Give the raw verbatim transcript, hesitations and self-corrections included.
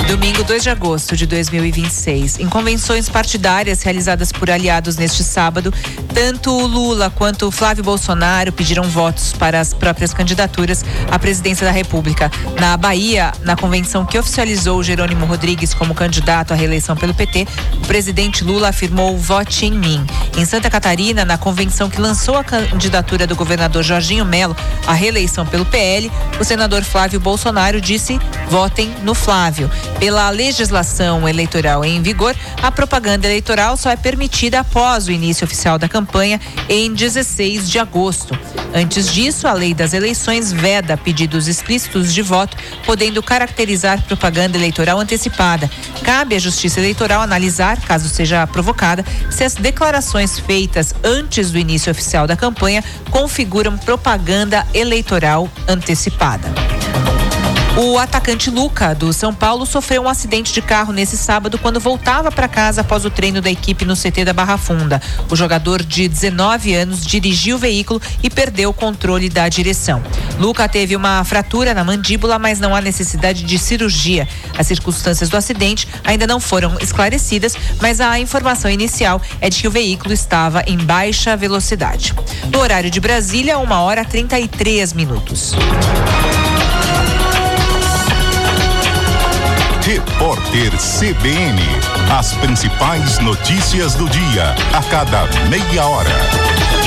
Domingo, dois de agosto de dois mil e vinte e seis. Em convenções partidárias realizadas por aliados neste sábado, tanto o Lula quanto o Flávio Bolsonaro pediram votos para as próprias candidaturas à presidência da República. Na Bahia, na convenção que oficializou Jerônimo Rodrigues como candidato à reeleição pelo P T, o presidente Lula afirmou: "Vote em mim". Em Santa Catarina, na convenção que lançou a candidatura do governador Jorginho Melo à reeleição pelo P L, o senador Flávio Bolsonaro disse: "Votem no Flávio". Pela legislação eleitoral em vigor, a propaganda eleitoral só é permitida após o início oficial da campanha em dezesseis de agosto. Antes disso, a lei das eleições veda pedidos explícitos de voto, podendo caracterizar propaganda eleitoral antecipada. Cabe à Justiça Eleitoral analisar, caso seja provocada, se as declarações feitas antes do início oficial da campanha configuram propaganda eleitoral antecipada. O atacante Luca, do São Paulo, sofreu um acidente de carro nesse sábado quando voltava para casa após o treino da equipe no C T da Barra Funda. O jogador de dezenove anos dirigiu o veículo e perdeu o controle da direção. Luca teve uma fratura na mandíbula, mas não há necessidade de cirurgia. As circunstâncias do acidente ainda não foram esclarecidas, mas a informação inicial é de que o veículo estava em baixa velocidade. No horário de Brasília, uma hora trinta e três minutos. Repórter C B N. As principais notícias do dia, a cada meia hora.